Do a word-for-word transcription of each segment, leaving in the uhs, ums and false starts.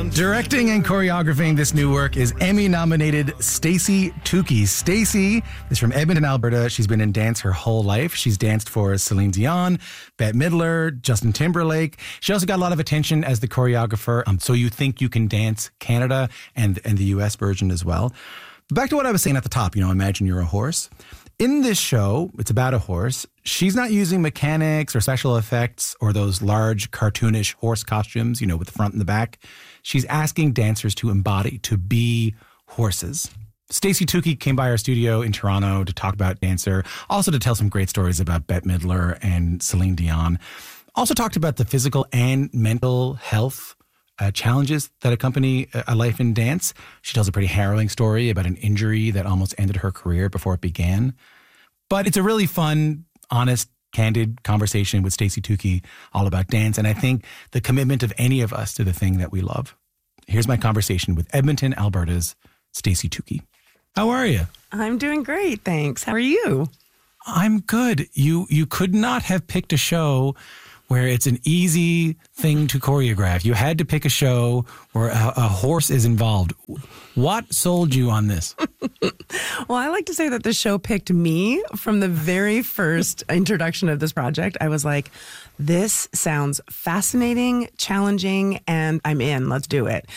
Directing and choreographing this new work is Emmy-nominated Stacey Tukey. Stacey is from Edmonton, Alberta. She's been in dance her whole life. She's danced for Celine Dion, Bette Midler, Justin Timberlake. She also got a lot of attention as the choreographer. Um, So You Think You Can Dance Canada and, and the U S version as well. Back to what I was saying at the top, you know, imagine you're a horse. In this show, it's about a horse. She's not using mechanics or special effects or those large cartoonish horse costumes, you know, with the front and the back. She's asking dancers to embody, to be horses. Stacey Tukey came by our studio in Toronto to talk about Dancer, also to tell some great stories about Bette Midler and Celine Dion. Also talked about the physical and mental health uh, challenges that accompany a life in dance. She tells a pretty harrowing story about an injury that almost ended her career before it began. But it's a really fun, honest, candid conversation with Stacey Tukey all about dance. And I think the commitment of any of us to the thing that we love. Here's my conversation with Edmonton, Alberta's Stacey Tukey. How are you? I'm doing great, thanks. How are you? I'm good. You you could not have picked a show where it's an easy thing to choreograph. You had to pick a show where a, a horse is involved. What sold you on this? Well, I like to say that the show picked me from the very first introduction of this project. I was like, this sounds fascinating, challenging, and I'm in. Let's do it.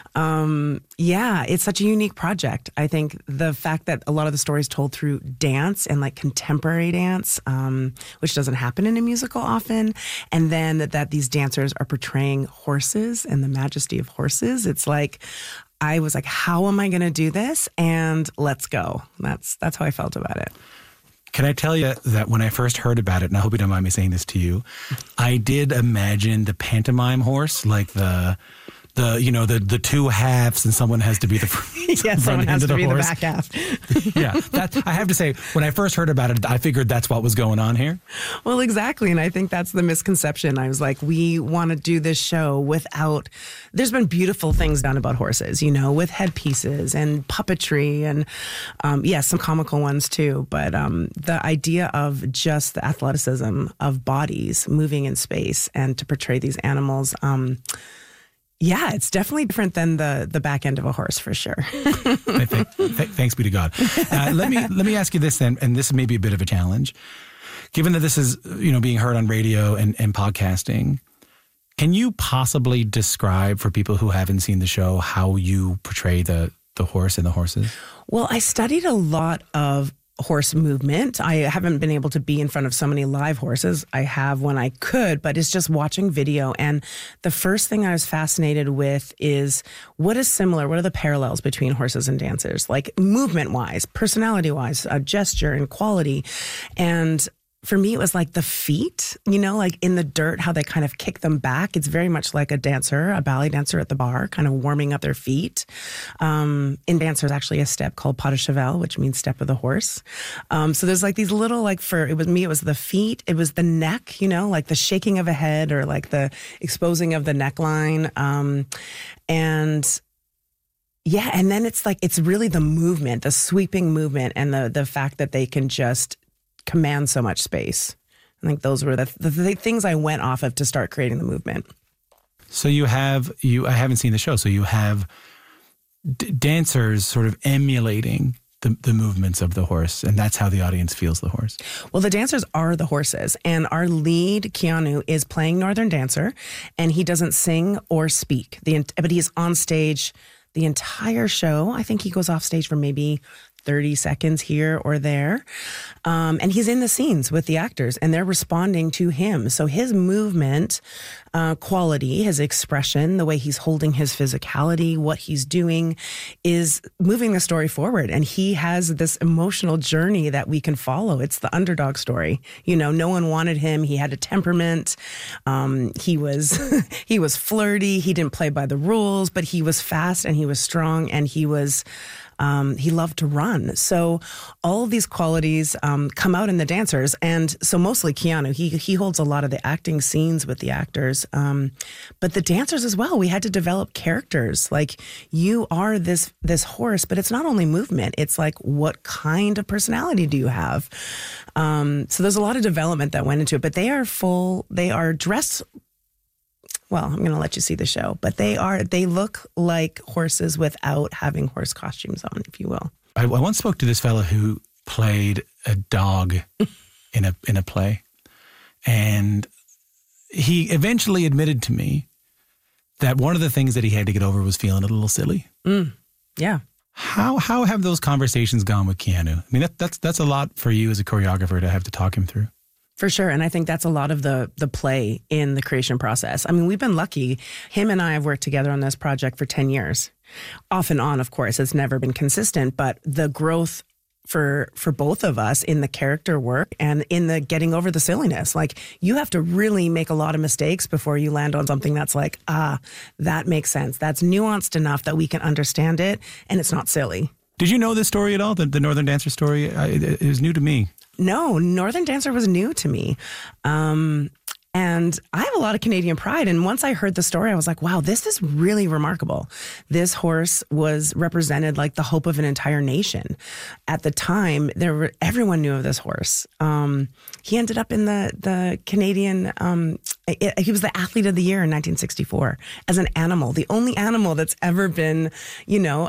Um, yeah, it's such a unique project. I think the fact that a lot of the stories told through dance and like contemporary dance, um, which doesn't happen in a musical often, and then that, that these dancers are portraying horses and the majesty of horses. It's like, I was like, how am I going to do this? And let's go. That's that's how I felt about it. Can I tell you that when I first heard about it, and I hope you don't mind me saying this to you, I did imagine the pantomime horse, like the, the you know, the, the two halves, and someone has to be the front, yeah, someone has to be horse. The back half. yeah, that, I have to say, when I first heard about it, I figured that's what was going on here. Well, exactly, and I think that's the misconception. I was like, we want to do this show without. There's been beautiful things done about horses, you know, with headpieces and puppetry, and um, yes, yeah, some comical ones too. But um, the idea of just the athleticism of bodies moving in space and to portray these animals. Um, Yeah, it's definitely different than the the back end of a horse, for sure. th- th- th- thanks be to God. Uh, let me let me ask you this then, and this may be a bit of a challenge. Given that this is, you know, being heard on radio and, and podcasting, can you possibly describe for people who haven't seen the show how you portray the the horse and the horses? Well, I studied a lot of horse movement. I haven't been able to be in front of so many live horses. I have when I could, but it's just watching video. And the first thing I was fascinated with is what is similar, what are the parallels between horses and dancers, like movement-wise, personality-wise, uh, gesture and quality. And for me, it was like the feet, you know, like in the dirt, how they kind of kick them back. It's very much like a dancer, a ballet dancer at the bar, kind of warming up their feet. Um, in dance, there's actually a step called pas de cheval, which means step of the horse. Um, so there's like these little, like for, it was me, it was the feet, it was the neck, you know, like the shaking of a head or like the exposing of the neckline. Um, and yeah, and then it's like, it's really the movement, the sweeping movement and the the fact that they can just command so much space. I think those were the, the, the things I went off of to start creating the movement. So you have, you. I haven't seen the show, so you have d- dancers sort of emulating the, the movements of the horse, and that's how the audience feels the horse. Well, the dancers are the horses, and our lead, Keanu, is playing Northern Dancer, and he doesn't sing or speak, the but he's on stage the entire show. I think he goes off stage for maybe thirty seconds here or there. Um, and he's in the scenes with the actors and they're responding to him. So his movement uh, quality, his expression, the way he's holding his physicality, what he's doing is moving the story forward. And he has this emotional journey that we can follow. It's the underdog story. You know, no one wanted him. He had a temperament. Um, he was, he was flirty. He didn't play by the rules, but he was fast and he was strong and he was, Um, he loved to run. So all of these qualities um, come out in the dancers. And so mostly Keanu, he he holds a lot of the acting scenes with the actors. Um, but the dancers as well, we had to develop characters. Like, you are this this horse, but it's not only movement. It's like, what kind of personality do you have? Um, so there's a lot of development that went into it. But they are full, they are dressed well, I'm going to let you see the show, but they are, they look like horses without having horse costumes on, if you will. I, I once spoke to this fellow who played a dog in a in a play, and he eventually admitted to me that one of the things that he had to get over was feeling a little silly. Mm, yeah. How how have those conversations gone with Keanu? I mean, that, that's that's a lot for you as a choreographer to have to talk him through. For sure. And I think that's a lot of the the play in the creation process. I mean, we've been lucky. Him and I have worked together on this project for ten years. Off and on, of course. It's never been consistent, but the growth for for both of us in the character work and in the getting over the silliness. Like, you have to really make a lot of mistakes before you land on something that's like, ah, that makes sense. That's nuanced enough that we can understand it and it's not silly. Did you know this story at all, the, the Northern Dancer story? I, it, it was new to me. No, Northern Dancer was new to me. Um, and I have a lot of Canadian pride. And once I heard the story, I was like, wow, this is really remarkable. This horse was represented like the hope of an entire nation. At the time, there were, everyone knew of this horse. Um, he ended up in the, the Canadian, um, it, he was the athlete of the year in nineteen sixty-four as an animal, the only animal that's ever been, you know,